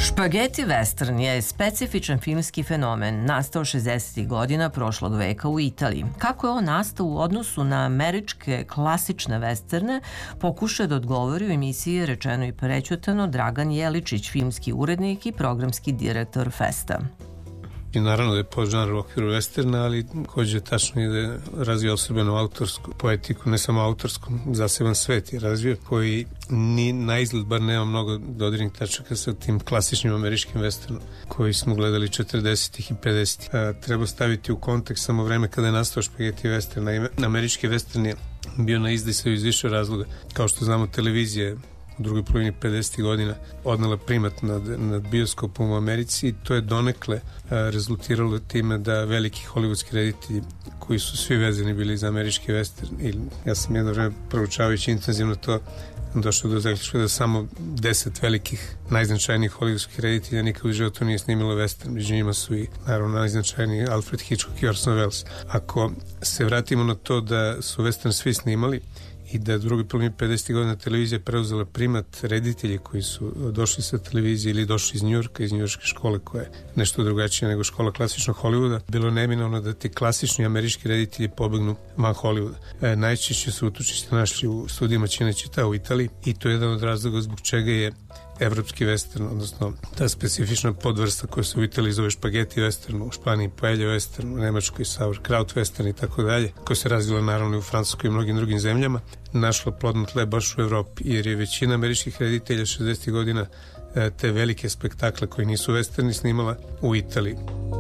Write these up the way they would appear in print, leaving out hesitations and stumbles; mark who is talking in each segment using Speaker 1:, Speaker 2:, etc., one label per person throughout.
Speaker 1: Špageti western je specifičan filmski fenomen nastao 60. godina prošlog veka u Italiji. Kako je on nastao u odnosu na američke klasične westerne, pokušao da odgovori u emisiji Rečeno i prećutano Dragan Jeličić, filmski urednik i programski direktor Festa.
Speaker 2: I naravno da je podžanr u okviru westerna, ali hoće je tačno i da je razvio osobenu autorsku poetiku, ne samo autorsku, zaseban svet je razvio, koji ni na izgled bar nema mnogo dodirnih tačaka sa tim klasičnim američkim westernom koji smo gledali 40-ih i 50-ih. Treba staviti u kontekst samo vreme kada je nastao špageti western. Naime, američki western je bio na izdisaju iz više razloga. Kao što znamo, televizija je u drugoj polovini 50. godina odnela primat nad bioskopom u Americi i to je donekle rezultiralo time da veliki hollywoodski reditelji koji su svi vezani bili za američki western, i ja sam jedno vreme proučavajući intenzivno to došao do zaključka da samo 10 velikih najznačajnijih hollywoodskih reditelja nikad u životu nije snimilo western. Među njima su i naravno najznačajniji Alfred Hitchcock i Orson Welles. Ako se vratimo na to da su western svi snimali i da drugi polovini 50. godina televizija preuzela primat, reditelji koji su došli sa televizije ili došli iz Njujorka, iz njujorške škole koja je nešto drugačija nego škola klasičnog Hollywooda, bilo neminovno da ti klasični američki reditelji pobegnu van Hollywooda. Najčešće su utočište našli u studijima Cinecittà u Italiji i to je jedan od razloga zbog čega je evropski western, odnosno ta specifična podvrsta koja se u Italiji zove špageti western, u Španiji paella western, u Nemačkoj sauerkraut western i tako dalje, koja se razvila naravno i u Francuskoj i mnogim drugim zemljama, našla plodno tle baš u Evropi, jer je većina američkih reditelja 60. godina te velike spektakle koji nisu westerni snimala u Italiji.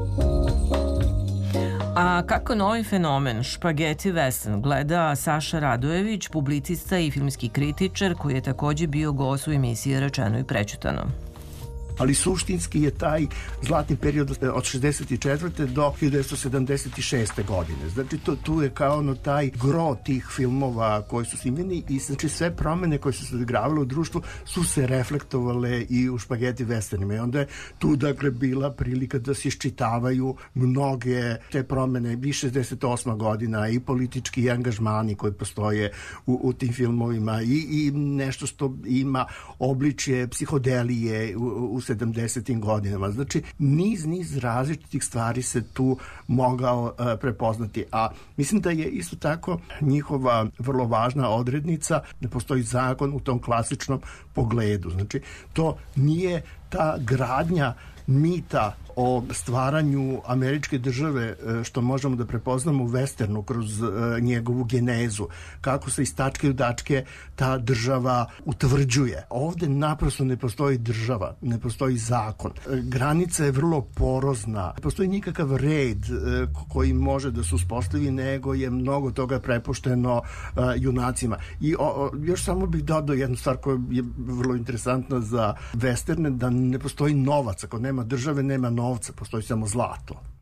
Speaker 1: A kako novi fenomen špageti western gleda Saša Radojević, publicista i filmski kritičar koji je takođe bio gost u emisiji Rečeno i prećutano?
Speaker 3: Ali suštinski je taj zlatni period od 64. do 1976. godine. Znači, tu je kao taj gro tih filmova koji su snimljeni i znači sve promene koje su se odigravale u društvu su se reflektovale i u špageti westernima. I onda je tu, dakle, bila prilika da se iščitavaju mnoge te promene, i 68. godina i politički angažmani koji postoje u tim filmovima i nešto što ima obličje psihodelije u 70. godinama. Znači, niz različitih stvari se tu mogao prepoznati. A mislim da je isto tako njihova vrlo važna odrednica da postoji zakon u tom klasičnom pogledu. Znači, to nije ta gradnja mita o stvaranju američke države što možemo da prepoznamo u westernu kroz njegovu genezu, kako se iz tačke u tačke ta država utvrđuje. Ovde naprosto ne postoji država, ne postoji zakon. Granica je vrlo porozna, ne postoji nikakav red koji može da se uspostavi, nego je mnogo toga prepušteno junacima. I još samo bih dodao jednu stvar koja je vrlo interesantna za westerne, da ne postoji novac. Ako nema države, nema novca, postoji samo zlato.